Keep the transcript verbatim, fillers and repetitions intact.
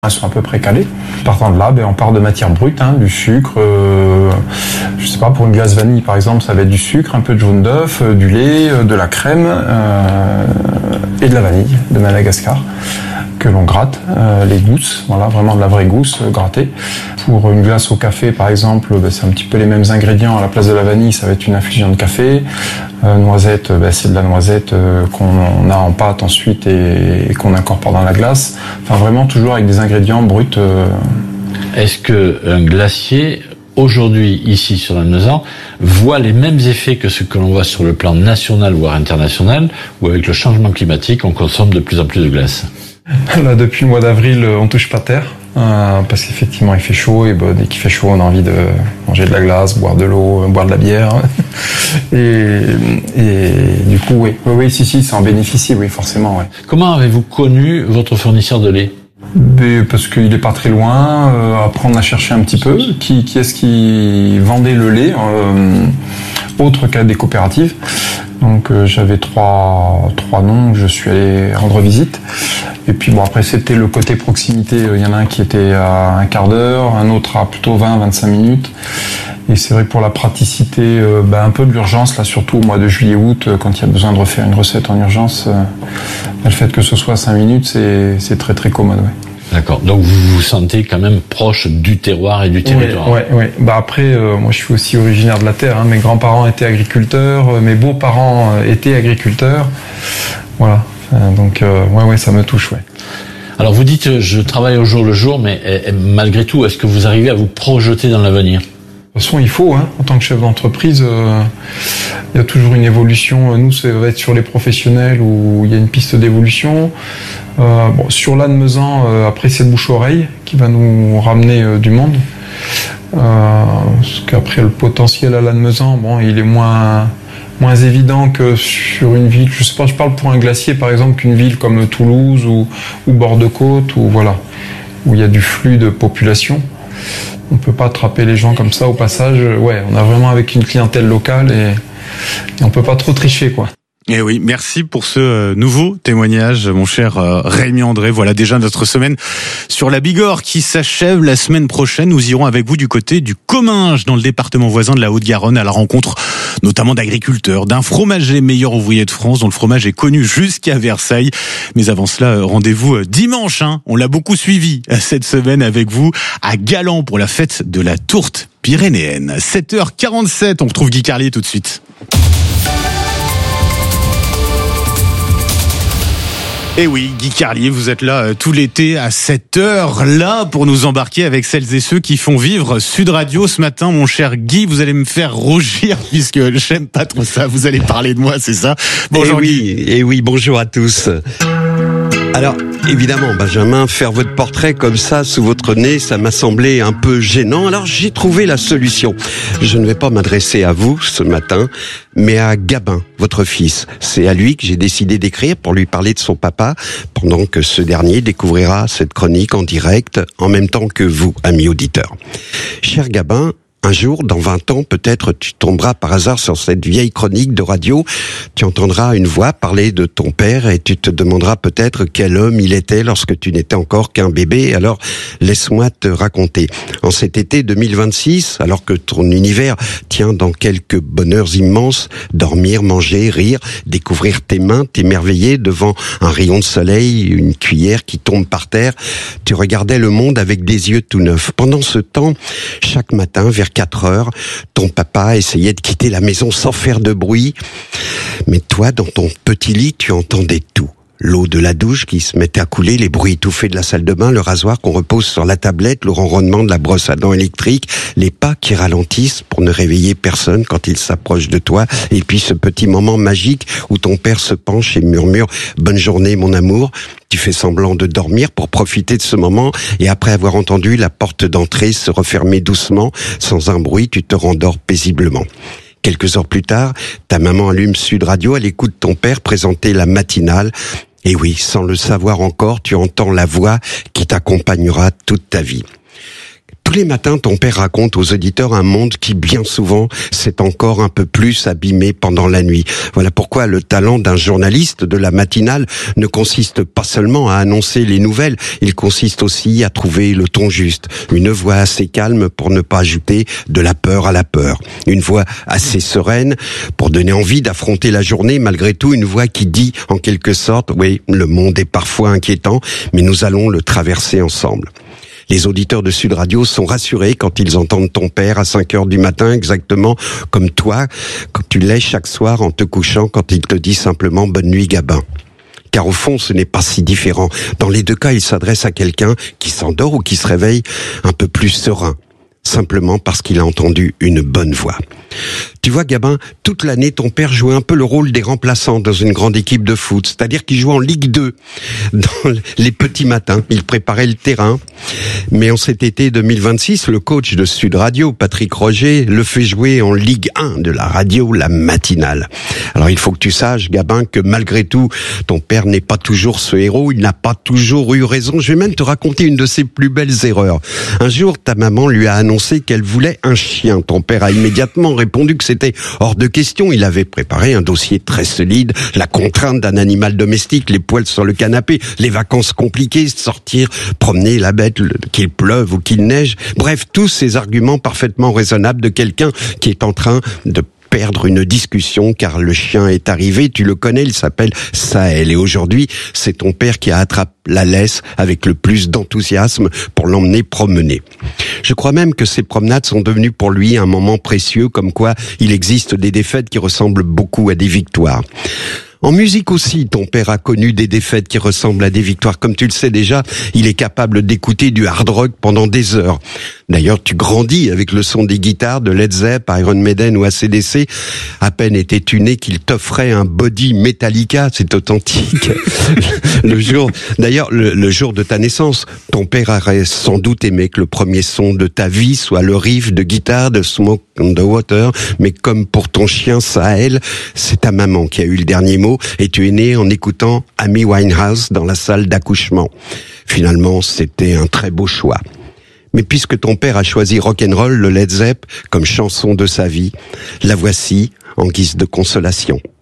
Elles sont à peu près calées. Partant de là, ben, on part de matière brute, hein, du sucre. Euh, je sais pas, pour une glace vanille par exemple, ça va être du sucre, un peu de jaune d'œuf, euh, du lait, euh, de la crème euh, et de la vanille de Madagascar que l'on gratte, euh, les gousses, voilà, vraiment de la vraie gousse euh, grattée. Pour une glace au café par exemple, ben, c'est un petit peu les mêmes ingrédients. À la place de la vanille, ça va être une infusion de café. Euh, noisette, ben, c'est de la noisette euh, qu'on a en pâte ensuite et, et qu'on incorpore dans la glace. Enfin vraiment toujours avec des ingrédients bruts. Euh... Est-ce qu'un glacier, aujourd'hui, ici sur la Lannemezan, voit les mêmes effets que ce que l'on voit sur le plan national voire international, ou avec le changement climatique, on consomme de plus en plus de glace? Là, depuis le mois d'avril, on touche pas terre, euh, parce qu'effectivement il fait chaud, et bah, dès qu'il fait chaud, on a envie de manger de la glace, boire de l'eau, boire de la bière. et, et du coup, oui, oui, oui, si, si, ça en bénéficie, oui, forcément. Ouais. Comment avez-vous connu votre fournisseur de lait? Mais parce qu'il est pas très loin, euh, après on a cherché un petit peu, qui, qui est-ce qui vendait le lait, euh, autre qu'à des coopératives. Donc euh, j'avais trois trois noms, je suis allé rendre visite. Et puis bon, après c'était le côté proximité, il y en a un qui était à un quart d'heure, un autre à plutôt vingt à vingt-cinq minutes. Et c'est vrai que pour la praticité, euh, bah, un peu de l'urgence, là surtout au mois de juillet-août, euh, quand il y a besoin de refaire une recette en urgence, euh, le fait que ce soit cinq minutes, c'est, c'est très très commode. Ouais. D'accord, donc vous vous sentez quand même proche du terroir et du territoire. Oui, oui, oui. Bah après, euh, moi je suis aussi originaire de la terre, hein. Mes grands-parents étaient agriculteurs, euh, mes beaux-parents euh, étaient agriculteurs. Voilà, euh, donc euh, ouais, ouais, ça me touche, ouais. Alors vous dites, je travaille au jour le jour, mais eh, malgré tout, est-ce que vous arrivez à vous projeter dans l'avenir ? De toute façon, il faut, hein, en tant que chef d'entreprise, euh, il y a toujours une évolution. Nous, ça va être sur les professionnels où il y a une piste d'évolution. Euh, bon, sur Lannemezan, euh, après, c'est le bouche-oreille qui va nous ramener euh, du monde. Euh, parce qu'après, le potentiel à Lannemezan, bon, il est moins, moins évident que sur une ville. Je sais pas, je parle pour un glacier, par exemple, qu'une ville comme Toulouse ou, ou Bord-de-Côte, ou voilà, où il y a du flux de population. On peut pas attraper les gens comme ça au passage. Ouais, on a vraiment avec une clientèle locale et, et on peut pas trop tricher, quoi. Eh oui, merci pour ce nouveau témoignage, mon cher Rémi André. Voilà déjà notre semaine sur la Bigorre qui s'achève la semaine prochaine. Nous irons avec vous du côté du Comminges, dans le département voisin de la Haute-Garonne, à la rencontre notamment d'agriculteurs, d'un fromager meilleur ouvrier de France, dont le fromage est connu jusqu'à Versailles. Mais avant cela, rendez-vous dimanche, hein. On l'a beaucoup suivi cette semaine avec vous à Galan pour la fête de la tourte pyrénéenne. sept heures quarante-sept, on retrouve Guy Carlier tout de suite. Et oui, Guy Carlier, vous êtes là euh, tout l'été à cette heure-là pour nous embarquer avec celles et ceux qui font vivre Sud Radio. Ce matin, mon cher Guy, vous allez me faire rougir puisque j'aime pas trop ça. Vous allez parler de moi, c'est ça? Bonjour et oui, Guy. Et oui, bonjour à tous. Alors, évidemment, Benjamin, faire votre portrait comme ça, sous votre nez, ça m'a semblé un peu gênant. Alors, j'ai trouvé la solution. Je ne vais pas m'adresser à vous ce matin, mais à Gabin, votre fils. C'est à lui que j'ai décidé d'écrire pour lui parler de son papa, pendant que ce dernier découvrira cette chronique en direct, en même temps que vous, amis auditeurs. Cher Gabin, un jour, dans vingt ans, peut-être tu tomberas par hasard sur cette vieille chronique de radio, tu entendras une voix parler de ton père et tu te demanderas peut-être quel homme il était lorsque tu n'étais encore qu'un bébé. Alors, laisse-moi te raconter. En cet été deux mille vingt-six, alors que ton univers tient dans quelques bonheurs immenses, dormir, manger, rire, découvrir tes mains, t'émerveiller devant un rayon de soleil, une cuillère qui tombe par terre, tu regardais le monde avec des yeux tout neufs. Pendant ce temps, chaque matin, vers quatre heures, ton papa essayait de quitter la maison sans faire de bruit. Mais toi, dans ton petit lit, tu entendais tout. L'eau de la douche qui se mettait à couler, les bruits étouffés de la salle de bain, le rasoir qu'on repose sur la tablette, le ronronnement de la brosse à dents électrique, les pas qui ralentissent pour ne réveiller personne quand il s'approche de toi, et puis ce petit moment magique où ton père se penche et murmure « Bonne journée, mon amour ». Tu fais semblant de dormir pour profiter de ce moment, et après avoir entendu la porte d'entrée se refermer doucement, sans un bruit, tu te rendors paisiblement. Quelques heures plus tard, ta maman allume Sud Radio, elle écoute ton père présenter la matinale. Et oui, sans le savoir encore, tu entends la voix qui t'accompagnera toute ta vie. Tous les matins, ton père raconte aux auditeurs un monde qui, bien souvent, s'est encore un peu plus abîmé pendant la nuit. Voilà pourquoi le talent d'un journaliste de la matinale ne consiste pas seulement à annoncer les nouvelles, il consiste aussi à trouver le ton juste. Une voix assez calme pour ne pas ajouter de la peur à la peur. Une voix assez sereine pour donner envie d'affronter la journée, malgré tout une voix qui dit, en quelque sorte, oui, le monde est parfois inquiétant, mais nous allons le traverser ensemble. Les auditeurs de Sud Radio sont rassurés quand ils entendent ton père à cinq heures du matin, exactement comme toi, quand tu l'es chaque soir en te couchant, quand il te dit simplement « Bonne nuit, Gabin ». Car au fond, ce n'est pas si différent. Dans les deux cas, il s'adresse à quelqu'un qui s'endort ou qui se réveille un peu plus serein, simplement parce qu'il a entendu une bonne voix. Tu vois, Gabin, toute l'année, ton père jouait un peu le rôle des remplaçants dans une grande équipe de foot, c'est-à-dire qu'il jouait en Ligue deux, dans les petits matins. Il préparait le terrain. Mais en cet été deux mille vingt-six, le coach de Sud Radio, Patrick Roger, le fait jouer en Ligue un de la radio, la matinale. Alors il faut que tu saches, Gabin, que malgré tout, ton père n'est pas toujours ce héros, il n'a pas toujours eu raison. Je vais même te raconter une de ses plus belles erreurs. Un jour, ta maman lui a annoncé qu'elle voulait un chien. Ton père a immédiatement répondu que c'était hors de question. Il avait préparé un dossier très solide, la contrainte d'un animal domestique, les poils sur le canapé, les vacances compliquées, sortir, promener la bête, qu'il pleuve ou qu'il neige. Bref, tous ces arguments parfaitement raisonnables de quelqu'un qui est en train de perdre une discussion car le chien est arrivé, tu le connais, il s'appelle Sahel et aujourd'hui c'est ton père qui a attrapé la laisse avec le plus d'enthousiasme pour l'emmener promener. Je crois même que ces promenades sont devenues pour lui un moment précieux, comme quoi il existe des défaites qui ressemblent beaucoup à des victoires. En musique aussi, ton père a connu des défaites qui ressemblent à des victoires. Comme tu le sais déjà, il est capable d'écouter du hard rock pendant des heures. D'ailleurs, tu grandis avec le son des guitares de Led Zepp, Iron Maiden ou A C D C. À peine étais-tu né qu'il t'offrait un body Metallica, c'est authentique. Le jour, d'ailleurs, le, le jour de ta naissance, ton père aurait sans doute aimé que le premier son de ta vie soit le riff de guitare de Smoke on the Water, mais comme pour ton chien Sahel, c'est ta maman qui a eu le dernier mot. Et tu es né en écoutant Amy Winehouse dans la salle d'accouchement. Finalement, c'était un très beau choix. Mais puisque ton père a choisi rock'n'roll, le Led Zepp, comme chanson de sa vie, la voici en guise de consolation.